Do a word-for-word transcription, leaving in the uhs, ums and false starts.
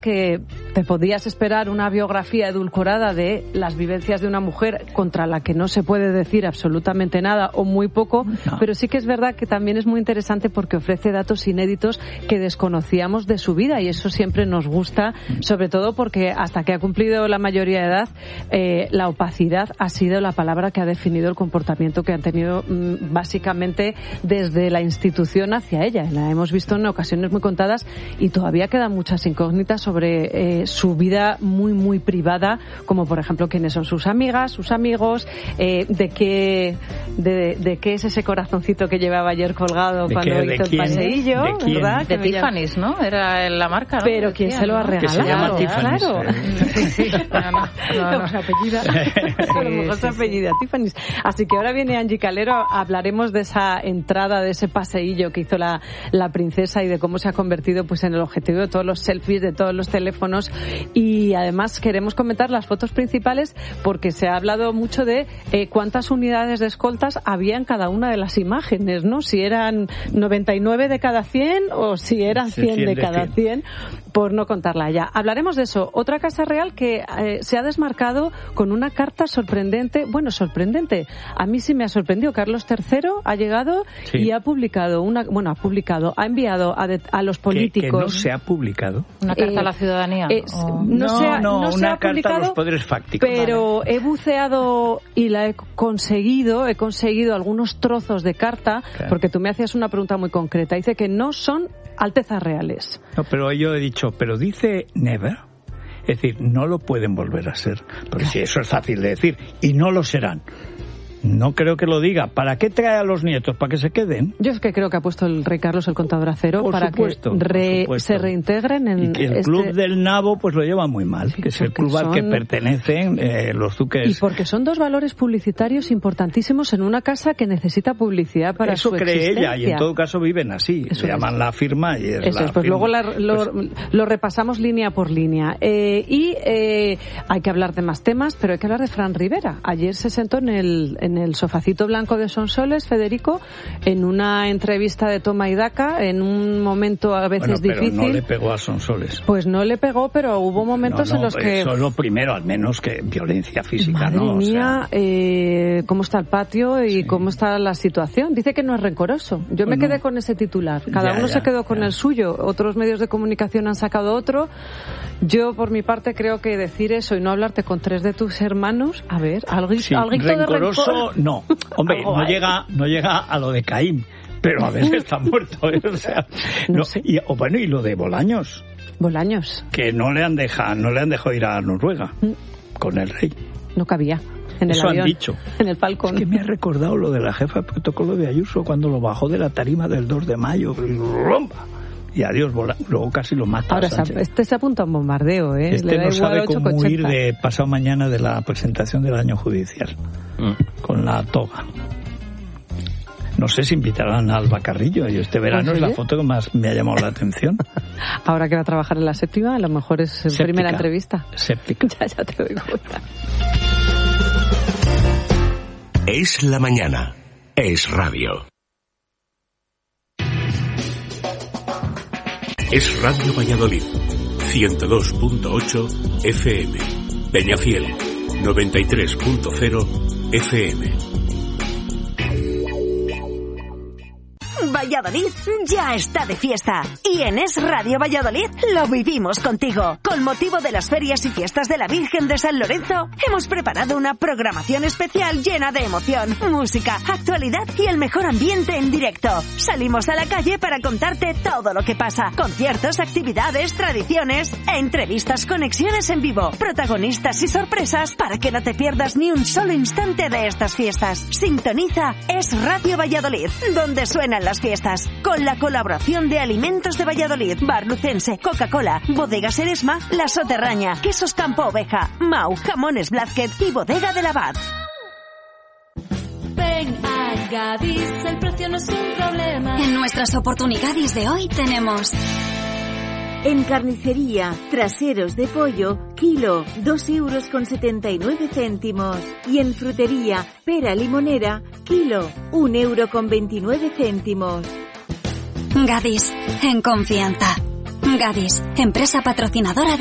que te podías esperar una biografía edulcorada de las vivencias de una mujer contra la que no se puede decir absolutamente nada o muy poco, no. Pero sí que es verdad que también es muy interesante porque ofrece datos inéditos que desconocíamos de su vida y eso siempre nos gusta, sobre todo porque hasta que ha cumplido la mayoría de edad, eh, la opacidad ha sido la palabra que ha definido el comportamiento que han tenido mm, básicamente desde la institución hacia ella. La hemos visto en ocasiones muy contadas y todavía quedan muchas incógnitas sobre eh, su vida muy, muy privada, como por ejemplo quiénes son sus amigas, sus amigos, eh, de qué de, de qué es ese corazoncito que llevaba ayer colgado cuando qué, hizo el paseillo, ¿de ¿verdad? De Tiffany's, ¿no? Era la marca, ¿no? Pero ¿quién se lo ha regalado? Que se llama Tiffany's. Claro. Sí, sí. No, no, no, no. Se apellida. A lo mejor se apellida Tiffany's. Así que ahora viene Angie Calero, hablaremos de esa entrada, de ese paseillo que hizo la, la princesa y de cómo se ha convertido pues en el objetivo de todos los selfies, de todos los teléfonos, y además queremos comentar las fotos principales porque se ha hablado mucho de eh, cuántas unidades de escoltas había en cada una de las imágenes, ¿no? Si eran noventa y nueve de cada cien o si eran cien de cada cien, por no contarla ya. Hablaremos de eso. Otra casa real que eh, se ha desmarcado con una carta sorprendente, bueno, sorprendente, a mí sí me ha sorprendido. Carlos tercero ha llegado sí. y ha publicado una, bueno, ha publicado, ha enviado a, de, a los políticos. ¿Que, que no se ha publicado? Una carta eh, a la ciudadanía. Es, oh. No, no, se ha, no, no una se ha carta publicado, a los poderes fácticos. Pero vale. he buceado y la he conseguido, he conseguido algunos trozos de carta, claro. Porque tú me hacías una pregunta muy concreta. Dice que no son altezas reales. No, pero yo he dicho, pero dice never. Es decir, no lo pueden volver a ser. Porque si eso es fácil de decir. Y no lo serán. No creo que lo diga. ¿Para qué trae a los nietos? ¿Para que se queden? Yo es que creo que ha puesto el rey Carlos el contador a cero por para supuesto, que re, por se reintegren en y que el este... club del nabo pues lo lleva muy mal, que es el club son... al que pertenecen eh, los duques. Y porque son dos valores publicitarios importantísimos en una casa que necesita publicidad para eso su cree existencia. ella y en todo caso viven así. Eso le llaman es. la firma y es eso la es, pues firma. luego la, lo, pues... lo repasamos línea por línea. Eh, y eh, hay que hablar de más temas, pero hay que hablar de Fran Rivera. Ayer se sentó en el, en el sofacito blanco de Sonsoles, Federico, en una entrevista de toma y daca, en un momento a veces bueno, pero difícil. No le pegó a Sonsoles. Pues no le pegó, pero hubo momentos no, no, en los que... Eso es lo primero, al menos, que violencia física, Madre ¿no? mía, o sea... eh, cómo está el patio y sí. cómo está la situación. Dice que no es rencoroso. Yo me bueno, quedé con ese titular. Cada ya, uno ya, se quedó con ya. el suyo. Otros medios de comunicación han sacado otro. Yo, por mi parte, creo que decir eso y no hablarte con tres de tus hermanos, a ver, algo, sí, algo rencoroso, de rencor. no. Hombre, no llega, no llega a lo de Caín, pero a veces está muerto, ¿eh? O sea, no no, sé. y, o bueno, y lo de Bolaños. Bolaños. Que no le han dejado, no le han dejado ir a Noruega mm. con el rey. No cabía. En el Eso avión, han dicho. En el Falcon. Es que me ha recordado lo de la jefa de protocolo de Ayuso cuando lo bajó de la tarima del dos de mayo. ¡Rompa! Y adiós, luego casi lo mata. Ahora, Sánchez. este se apunta a un bombardeo, ¿eh? Este Le da no igual sabe cómo ocho huir de pasado mañana de la presentación del año judicial. Mm. Con la toga. No sé si invitarán a Alba Carrillo. Y este verano es la foto que más me ha llamado la atención. Ahora que va a trabajar en la séptima, a lo mejor es Séptica. primera entrevista. Séptica. Ya, ya te doy cuenta. Es la mañana. Es radio. Es Radio Valladolid. ciento dos punto ocho F M. Peñafiel. noventa y tres punto cero F M. Valladolid ya está de fiesta y en Es Radio Valladolid lo vivimos contigo. Con motivo de las ferias y fiestas de la Virgen de San Lorenzo, hemos preparado una programación especial llena de emoción, música, actualidad y el mejor ambiente en directo. Salimos a la calle para contarte todo lo que pasa. Conciertos, actividades, tradiciones, entrevistas, conexiones en vivo, protagonistas y sorpresas para que no te pierdas ni un solo instante de estas fiestas. Sintoniza Es Radio Valladolid, donde suenan las fiestas, con la colaboración de Alimentos de Valladolid, Bar Lucense, Coca-Cola, Bodegas Eresma, La Soterraña, Quesos Campo Oveja, Mau, Jamones Blázquez y Bodega del Abad. Ven a Gadis, el precio no es un problema. En nuestras oportunidades de hoy tenemos... En carnicería, traseros de pollo, kilo, dos euros con setenta y nueve céntimos. Y en frutería, pera limonera, kilo, un euro con veintinueve céntimos. Gadis, en confianza. Gadis, empresa patrocinadora de